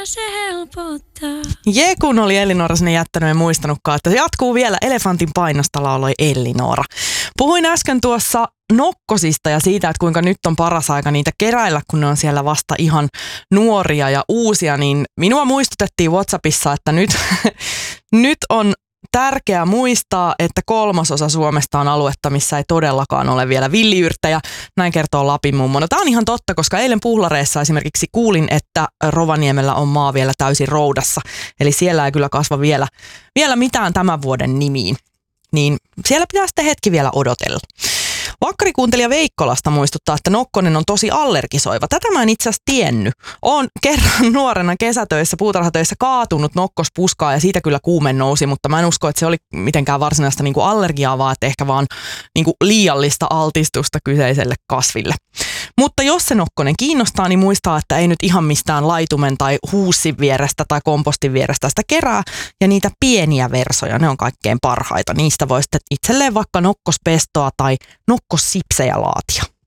Se helpottaa. Kun oli Elinora sinne jättänyt, en muistanutkaan, että jatkuu vielä Elefantin painosta lauloi Elinora. Puhuin äsken tuossa nokkosista ja siitä, että kuinka nyt on paras aika niitä keräillä, kun ne on siellä vasta ihan nuoria ja uusia, niin minua muistutettiin WhatsAppissa, että nyt on tärkeää muistaa, että 1/3 Suomesta on aluetta, missä ei todellakaan ole vielä villiyrttejä. Näin kertoo Lapin mummo. No, tämä on ihan totta, koska eilen Puhlareessa esimerkiksi kuulin, että Rovaniemellä on maa vielä täysin roudassa. Eli siellä ei kyllä kasva vielä mitään tämän vuoden nimiin. Niin siellä pitää sitten hetki vielä odotella. Vakkarikuuntelija Veikkolasta muistuttaa, että nokkonen on tosi allergisoiva. Tätä mä en itse asiassa tiennyt. Oon kerran nuorena kesätöissä, puutarhatöissä kaatunut nokkospuskaa ja siitä kyllä kuume nousi, mutta mä en usko, että se oli mitenkään varsinaista niinku allergiaa, vaan että ehkä vaan niinku liiallista altistusta kyseiselle kasville. Mutta jos se nokkonen kiinnostaa, niin muistaa, että ei nyt ihan mistään laitumen tai huussin vierestä tai kompostin vierestä sitä kerää. Ja niitä pieniä versoja, ne on kaikkein parhaita. Niistä voi sitten itselleen vaikka nokkospestoa tai nokkossipsejä laatia.